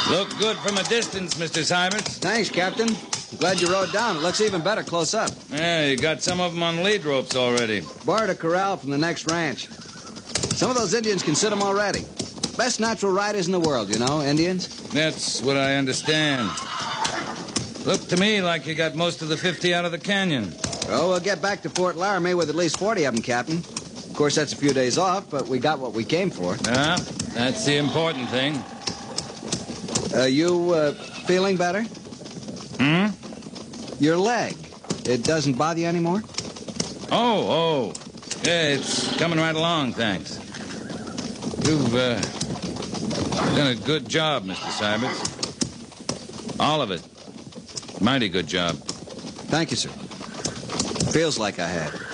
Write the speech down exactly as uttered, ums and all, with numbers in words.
Look good from a distance, Mister Sybert. Thanks, Captain. Glad you rode down. It looks even better close up. Yeah, you got some of them on lead ropes already. Borrowed a corral from the next ranch. Some of those Indians can sit them already. Best natural riders in the world, you know, Indians. That's what I understand. Looked to me like you got most of the fifty out of the canyon. Oh, we'll get back to Fort Laramie with at least forty of them, Captain. Of course, that's a few days off, but we got what we came for. Yeah, that's the important thing. Uh, you, uh, feeling better? Hmm? Your leg. It doesn't bother you anymore? Oh, oh. Yeah, it's coming right along, thanks. You've, uh, done a good job, Mister Sybert. All of it. Mighty good job. Thank you, sir. Feels like I had.